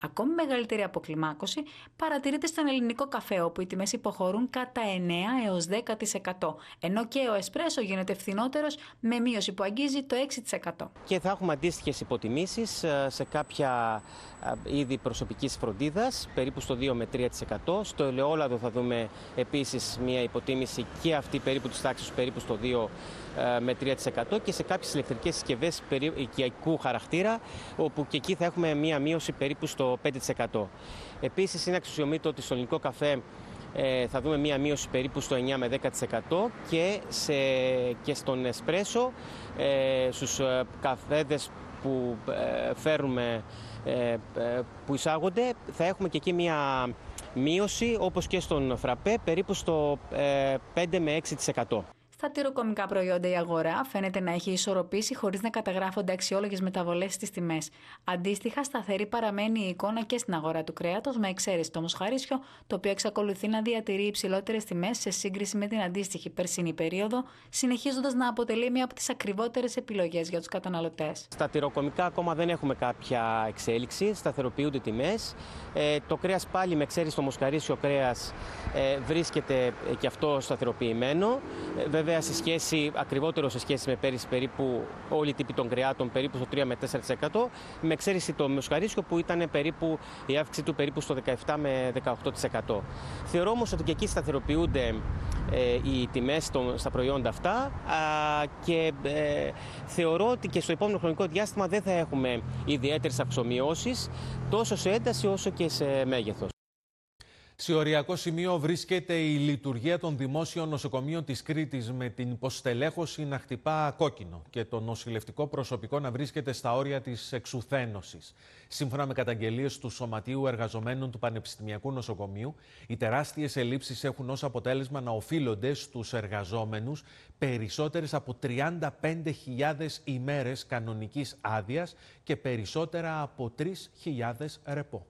Ακόμη μεγαλύτερη αποκλιμάκωση παρατηρείται στον ελληνικό καφέ, όπου οι τιμές υποχωρούν κατά 9 έως 10%, ενώ και ο εσπρέσο γίνεται φθηνότερος με μείωση που αγγίζει το 6%. Και θα έχουμε αντίστοιχες υποτιμήσεις σε κάποια είδη προσωπικής φροντίδας, περίπου στο 2 με 3%. Στο ελαιόλαδο θα δούμε επίσης μια υποτίμηση και αυτή περίπου της τάξης περίπου στο 2 με 3% και σε κάποιες ηλεκτρικές συσκευές οικιακού χαρακτήρα, όπου και εκεί θα έχουμε μια μείωση περίπου στο 5%. Επίσης είναι αξιοσημείωτο ότι στο ελληνικό καφέ θα δούμε μια μείωση περίπου στο 9 με 10% και στον εσπρέσο, στους καφέδες που φέρνουμε, που εισάγονται, θα έχουμε και εκεί μια μείωση, όπως και στον φραπέ, περίπου στο 5 με 6%. Στα τυροκομικά προϊόντα η αγορά φαίνεται να έχει ισορροπήσει χωρίς να καταγράφονται αξιόλογες μεταβολές στις τιμές. Αντίστοιχα, σταθερή παραμένει η εικόνα και στην αγορά του κρέατος, με εξαίρεση το μοσχαρίσιο, το οποίο εξακολουθεί να διατηρεί υψηλότερες τιμές σε σύγκριση με την αντίστοιχη περσινή περίοδο, συνεχίζοντας να αποτελεί μία από τις ακριβότερες επιλογές για τους καταναλωτές. Στα τυροκομικά ακόμα δεν έχουμε κάποια εξέλιξη, σταθεροποιούνται τιμές. Το κρέας πάλι, με εξαίρεση το μοσχαρίσιο κρέας, βρίσκεται και αυτό σταθεροποιημένο. Βέβαια, ακριβότερο σε σχέση με πέρυσι, περίπου όλοι οι τύποι των κρεάτων περίπου στο 3 με 4%, με εξαίρεση το μοσχαρίσιο που ήταν περίπου η αύξηση του περίπου στο 17 με 18%. Θεωρώ όμως ότι και εκεί σταθεροποιούνται οι τιμές στα προϊόντα αυτά και θεωρώ ότι και στο επόμενο χρονικό διάστημα δεν θα έχουμε ιδιαίτερες αυξομειώσεις τόσο σε ένταση όσο και σε μέγεθος. Σε οριακό σημείο βρίσκεται η λειτουργία των δημόσιων νοσοκομείων της Κρήτης, με την υποστελέχωση να χτυπά κόκκινο και το νοσηλευτικό προσωπικό να βρίσκεται στα όρια της εξουθένωσης. Σύμφωνα με καταγγελίες του Σωματείου Εργαζομένων του Πανεπιστημιακού Νοσοκομείου, οι τεράστιες ελλείψεις έχουν ως αποτέλεσμα να οφείλονται στους εργαζόμενους περισσότερες από 35.000 ημέρες κανονικής άδειας και περισσότερα από 3.000 ρεπό.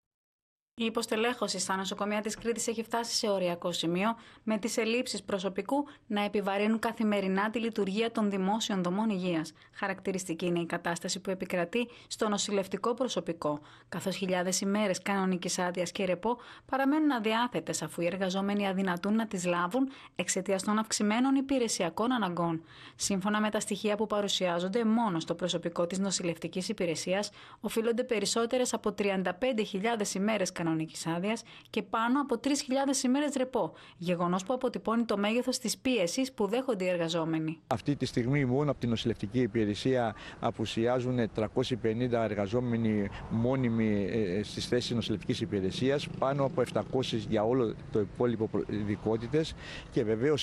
Η υποστελέχωση στα νοσοκομεία της Κρήτης έχει φτάσει σε οριακό σημείο, με τις ελλείψεις προσωπικού να επιβαρύνουν καθημερινά τη λειτουργία των δημόσιων δομών υγείας. Χαρακτηριστική είναι η κατάσταση που επικρατεί στο νοσηλευτικό προσωπικό, καθώς χιλιάδες ημέρες κανονικής άδειας και ρεπό παραμένουν αδιάθετες, αφού οι εργαζόμενοι αδυνατούν να τις λάβουν εξαιτίας των αυξημένων υπηρεσιακών αναγκών. Σύμφωνα με τα στοιχεία που παρουσιάζονται, μόνο στο προσωπικό της νοσηλευτικής υπηρεσίας οφείλονται περισσότερες από 35.000 ημέρες κανονικής άδειας και πάνω από 3.000 ημέρες ρεπό, γεγονός που αποτυπώνει το μέγεθος της πίεσης που δέχονται οι εργαζόμενοι. Αυτή τη στιγμή μόνο από την νοσηλευτική υπηρεσία απουσιάζουν 350 εργαζόμενοι μόνιμοι στις θέσεις νοσηλευτικής υπηρεσίας, πάνω από 700 για όλο το υπόλοιπο ειδικότητες, και βεβαίως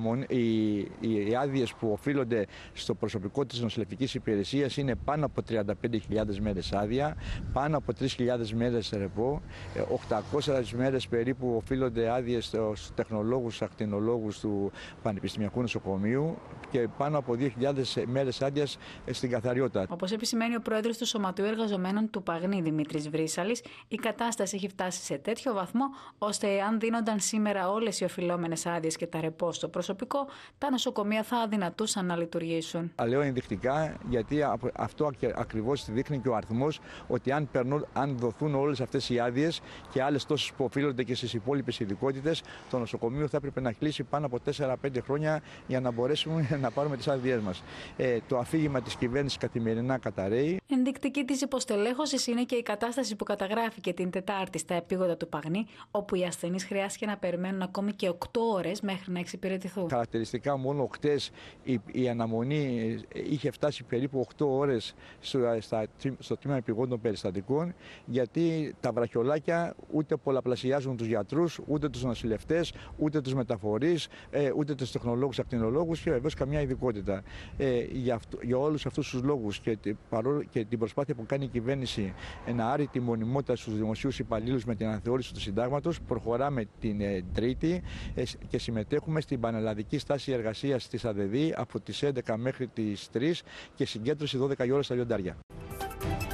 οι άδειες που οφείλονται στο προσωπικό της νοσηλευτικής υπηρεσίας είναι πάνω από 35.000 μέρες άδεια, πάνω από 3.000 μέρες ρεπό, 800 μέρες περίπου οφείλονται άδειες στους τεχνολόγους, ακτινολόγους του Πανεπιστημιακού Νοσοκομείου και πάνω από 2.000 μέρες άδειας στην καθαριότητα. Όπως επισημαίνει ο πρόεδρος του Σωματείου Εργαζομένων του Παγνή, Δημήτρης Βρύσαλης, η κατάσταση έχει φτάσει σε τέτοιο βαθμό, ώστε εάν δίνονταν σήμερα όλες οι οφειλόμενες άδειες και τα ρεπό στο προσωπικό, τα νοσοκομεία θα αδυνατούσαν να λειτουργήσουν. Λέω ενδεικτικά, γιατί αυτό ακριβώς δείχνει και ο αριθμός, ότι αν δοθούν όλες αυτές οι άδειες και άλλες τόσες που οφείλονται και στις υπόλοιπες ειδικότητες, το νοσοκομείο θα έπρεπε να κλείσει πάνω από 4-5 χρόνια για να μπορέσουμε να πάρουμε τις άδειές μας. Το αφήγημα της κυβέρνησης καθημερινά καταρρέει. Ενδεικτική της υποστελέχωσης είναι και η κατάσταση που καταγράφηκε την Τετάρτη στα επίγοντα του Παγνή, όπου οι ασθενείς χρειάστηκε να περιμένουν ακόμη και 8 ώρες μέχρι να εξυπηρετηθούν. Χαρακτηριστικά, μόνο χτες η αναμονή είχε φτάσει περίπου 8 ώρες στο τμήμα επιγόντων περιστατικών, γιατί τα βραχιολάκια ούτε πολλαπλασιάζουν τους γιατρούς, ούτε τους νοσηλευτές, ούτε τους μεταφορείς, ούτε τους τεχνολόγους, ακτινολόγους και βεβαίως καμιά ειδικότητα. Για όλους αυτούς τους λόγους και την προσπάθεια που κάνει η κυβέρνηση να άρει τη μονιμότητα στους δημοσίους υπαλλήλους με την αναθεώρηση του συντάγματος, προχωράμε την Τρίτη και συμμετέχουμε στην πανελλαδική στάση εργασίας της ΑΔΕΔΗ από τις 11 μέχρι τις 3 και συγκέντρωση 12 η ώρα στα Λιοντάρια.